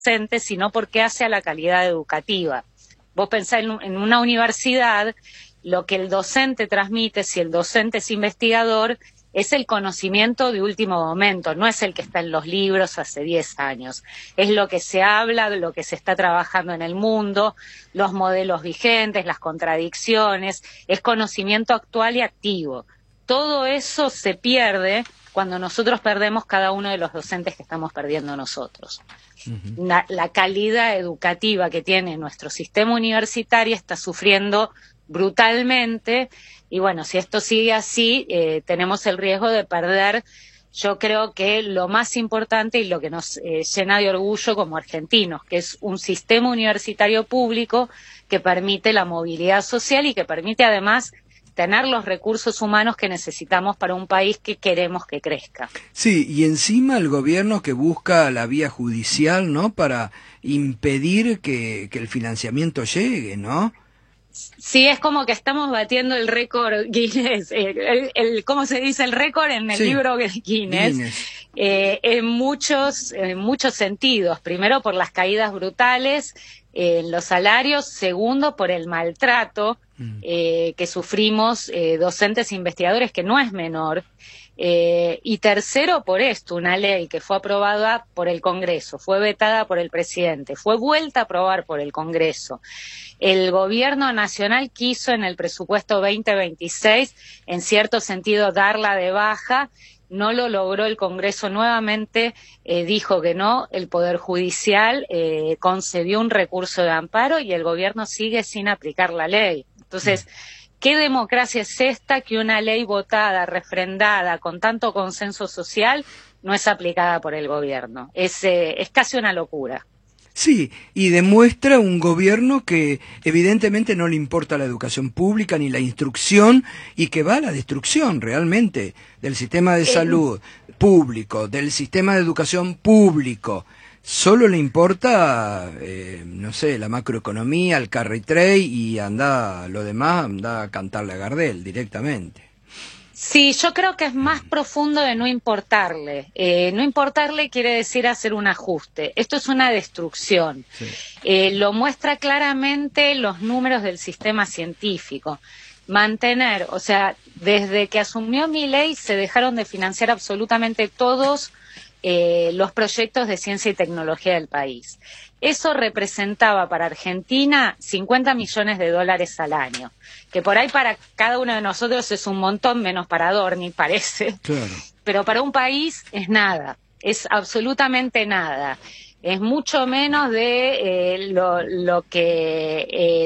docente, sino porque hace a la calidad educativa. Vos pensás en una universidad, lo que el docente transmite, si el docente es investigador, es el conocimiento de último momento, no es el que está en los libros hace 10 años. Es lo que se habla, de lo que se está trabajando en el mundo, los modelos vigentes, las contradicciones, es conocimiento actual y activo. Todo eso se pierde cuando nosotros perdemos cada uno de los docentes que estamos perdiendo nosotros. La calidad educativa que tiene nuestro sistema universitario está sufriendo brutalmente y bueno, si esto sigue así, tenemos el riesgo de perder, yo creo que lo más importante y lo que nos llena de orgullo como argentinos, que es un sistema universitario público que permite la movilidad social y que permite además tener los recursos humanos que necesitamos para un país que queremos que crezca. Sí, y encima el gobierno que busca la vía judicial, ¿no?, para impedir que el financiamiento llegue, ¿no? Sí, es como que estamos batiendo el récord Guinness, ¿cómo se dice? El récord en el libro Guinness. En muchos sentidos. Primero, por las caídas brutales en los salarios. Segundo, por el maltrato que sufrimos docentes e investigadores, que no es menor. Y tercero, por esto, una ley que fue aprobada por el Congreso, fue vetada por el presidente, fue vuelta a aprobar por el Congreso. El gobierno nacional quiso en el presupuesto 2026, en cierto sentido, darla de baja, no lo logró el Congreso nuevamente, dijo que no, el Poder Judicial concedió un recurso de amparo y el gobierno sigue sin aplicar la ley. Entonces, ¿qué democracia es esta que una ley votada, refrendada, con tanto consenso social, no es aplicada por el gobierno? Es casi una locura. Sí, y demuestra un gobierno que evidentemente no le importa la educación pública ni la instrucción y que va a la destrucción realmente del sistema de salud público, del sistema de educación público. Solo le importa, no sé, la macroeconomía, el carry trade y lo demás anda a cantarle a Gardel directamente. Sí, yo creo que es más profundo de no importarle. No importarle quiere decir hacer un ajuste. Esto es una destrucción. Sí. Lo muestra claramente los números del sistema científico. Mantener, o sea, desde que asumió Milei se dejaron de financiar absolutamente todos los proyectos de ciencia y tecnología del país. Eso representaba para Argentina 50 millones de dólares al año, que por ahí para cada uno de nosotros es un montón, menos para Dorni, parece. Claro. Pero para un país es nada, es absolutamente nada. Es mucho menos de lo que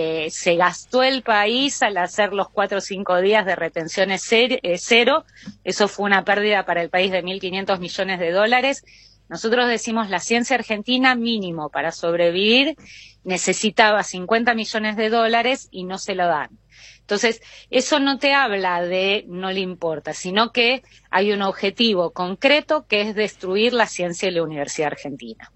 se gastó el país al hacer los 4 o 5 días de retenciones cero. Eso fue una pérdida para el país de 1.500 millones de dólares. Nosotros decimos la ciencia argentina mínimo para sobrevivir necesitaba 50 millones de dólares y no se lo dan. Entonces, eso no te habla de no le importa, sino que hay un objetivo concreto que es destruir la ciencia y la Universidad Argentina.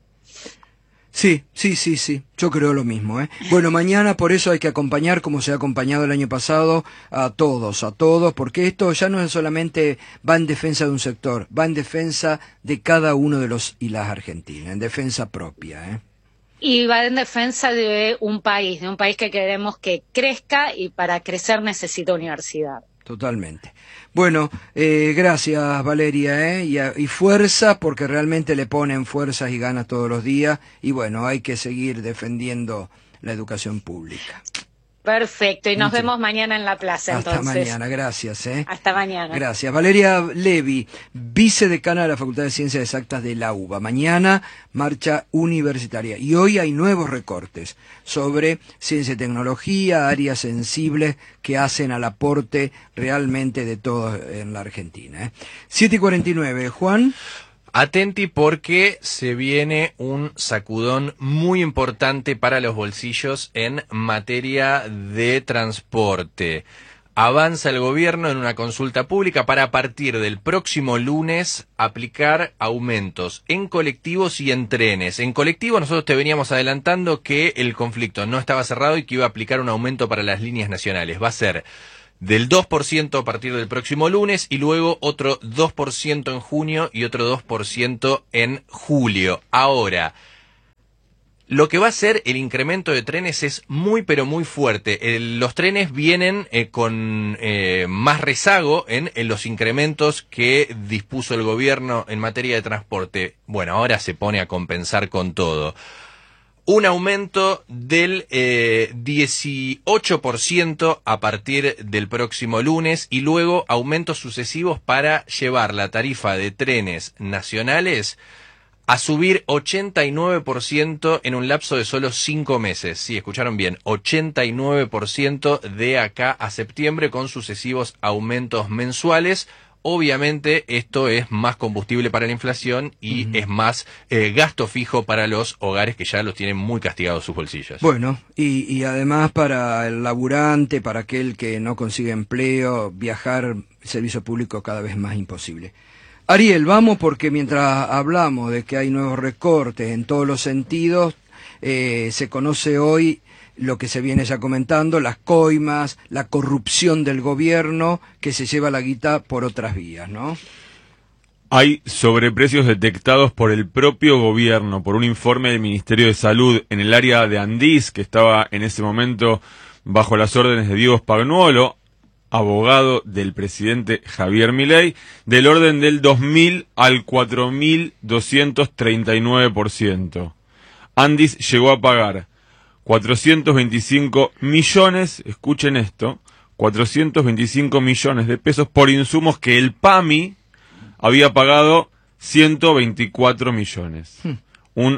Sí, yo creo lo mismo, ¿eh? Bueno, mañana por eso hay que acompañar, como se ha acompañado el año pasado, a todos, porque esto ya no es solamente va en defensa de un sector, va en defensa de cada uno de los y las argentinas, en defensa propia, ¿eh? Y va en defensa de un país que queremos que crezca y para crecer necesita universidad. Totalmente. Bueno, gracias Valeria, y fuerza, porque realmente le ponen fuerzas y ganas todos los días, y bueno, hay que seguir defendiendo la educación pública. Perfecto, y nos vemos mañana en la plaza. Hasta mañana, gracias. Hasta mañana. Gracias. Valeria Levi, vicedecana de la Facultad de Ciencias Exactas de la UBA. Mañana, marcha universitaria. Y hoy hay nuevos recortes sobre ciencia y tecnología, áreas sensibles que hacen al aporte realmente de todos en la Argentina. 7:49, Juan. Atenti porque se viene un sacudón muy importante para los bolsillos en materia de transporte. Avanza el gobierno en una consulta pública para a partir del próximo lunes aplicar aumentos en colectivos y en trenes. En colectivo nosotros te veníamos adelantando que el conflicto no estaba cerrado y que iba a aplicar un aumento para las líneas nacionales. Va a ser del 2% a partir del próximo lunes y luego otro 2% en junio y otro 2% en julio. Ahora, Lo que va a ser el incremento de trenes es muy pero muy fuerte. Los trenes vienen con más rezago en los incrementos que dispuso el gobierno en materia de transporte. Bueno, ahora se pone a compensar con todo. Un aumento del 18% a partir del próximo lunes y luego aumentos sucesivos para llevar la tarifa de trenes nacionales a subir 89% en un lapso de solo 5 meses. Sí, escucharon bien, 89% de acá a septiembre con sucesivos aumentos mensuales. Obviamente esto es más combustible para la inflación y es más gasto fijo para los hogares que ya los tienen muy castigados sus bolsillos. Bueno, y además para el laburante, para aquel que no consigue empleo, viajar, el servicio público cada vez más imposible. Ariel, vamos porque mientras hablamos de que hay nuevos recortes en todos los sentidos, se conoce hoy lo que se viene ya comentando, las coimas, la corrupción del gobierno que se lleva la guita por otras vías, ¿no? Hay sobreprecios detectados por el propio gobierno, por un informe del Ministerio de Salud en el área de Andís, que estaba en ese momento bajo las órdenes de Diego Spagnuolo, abogado del presidente Javier Milei, del orden del 2.000 al 4.239%. Andís llegó a pagar 425 millones, escuchen esto, 425 millones de pesos por insumos que el PAMI había pagado 124 millones. Un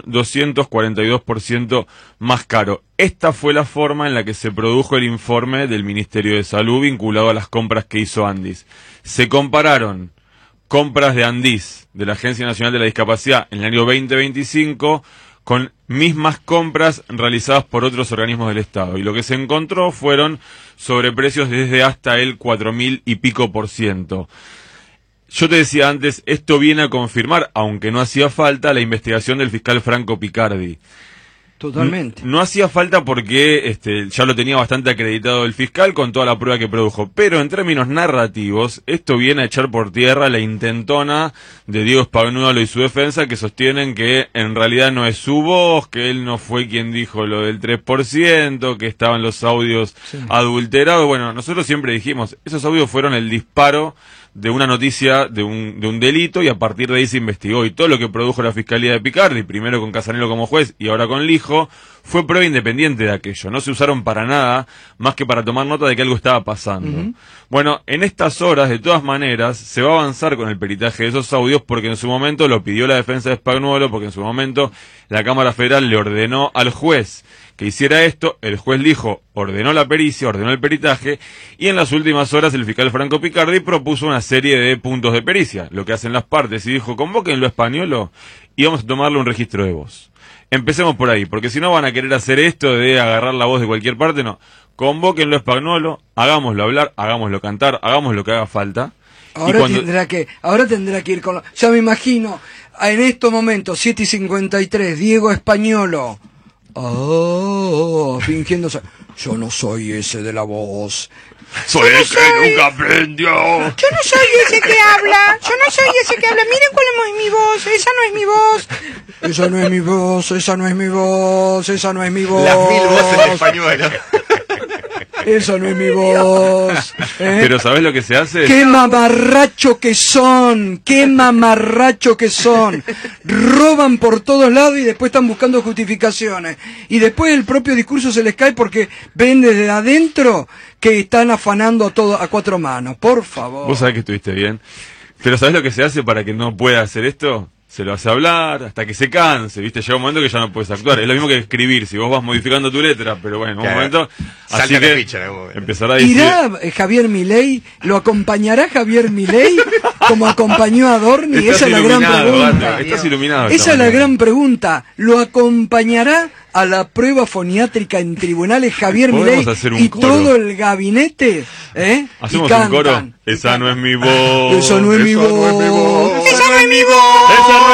242% más caro. Esta fue la forma en la que se produjo el informe del Ministerio de Salud vinculado a las compras que hizo Andís. Se compararon compras de Andís, de la Agencia Nacional de la Discapacidad, en el año 2025, con mismas compras realizadas por otros organismos del Estado. Y lo que se encontró fueron sobreprecios desde hasta el 4.000 y pico %. Yo te decía antes, esto viene a confirmar, aunque no hacía falta, la investigación del fiscal Franco Picardi. Totalmente. No hacía falta porque ya lo tenía bastante acreditado el fiscal con toda la prueba que produjo. Pero en términos narrativos, esto viene a echar por tierra la intentona de Diego Spagnuolo y su defensa, que sostienen que en realidad no es su voz, que él no fue quien dijo lo del 3%, que estaban los audios adulterados. Bueno, nosotros siempre dijimos, esos audios fueron el disparo de una noticia de un delito y a partir de ahí se investigó, y todo lo que produjo la Fiscalía de Picardi, primero con Casanelo como juez y ahora con Lijo, fue prueba independiente de aquello. No se usaron para nada más que para tomar nota de que algo estaba pasando. Bueno, en estas horas, de todas maneras, se va a avanzar con el peritaje de esos audios porque en su momento lo pidió la defensa de Spagnuolo, porque en su momento la Cámara Federal le ordenó al juez que hiciera esto, el juez Lijo ordenó la pericia, ordenó el peritaje, y en las últimas horas el fiscal Franco Picardi propuso una serie de puntos de pericia, lo que hacen las partes, y dijo, convóquenlo a Spagnuolo y vamos a tomarle un registro de voz. Empecemos por ahí, porque si no van a querer hacer esto de agarrar la voz de cualquier parte, no. Convóquenlo a Spagnuolo, hagámoslo hablar, hagámoslo cantar, hagamos lo que haga falta. Ahora tendrá que ir con... Ya me imagino, en estos momentos, 7:53, Diego Spagnuolo... fingiendo... Yo no soy ese de la voz. Soy el que nunca aprendió. Yo no soy ese que habla. Yo no soy ese que habla. Miren cuál es mi voz. Esa no es mi voz. Esa no es mi voz. Esa no es mi voz. Esa no es mi voz. Las 1000 voces de Spagnuolo. Esa no es mi voz. Pero ¿sabés lo que se hace? ¡Qué mamarracho que son! ¡Qué mamarracho que son! Roban por todos lados y después están buscando justificaciones. Y después el propio discurso se les cae porque ven desde adentro que están afanando a cuatro manos. Por favor. Vos sabés que estuviste bien. Pero ¿sabés lo que se hace para que no pueda hacer esto? Se lo hace hablar hasta que se canse, ¿viste? Llega un momento que ya no puedes actuar. Es lo mismo que escribir, si vos vas modificando tu letra, pero bueno, en un momento... Así que empezará a decir... ¿Irá Javier Milei? ¿Lo acompañará Javier Milei como acompañó a Dorni? Esa es la gran pregunta. Estás iluminado. Esa es la gran pregunta. ¿Lo acompañará a la prueba foniátrica en tribunales Javier Milei y coro. Todo el gabinete? Hacemos un coro. Esa no es mi voz. Esa no es mi voz. Esa no es mi voz. Esa no es mi voz.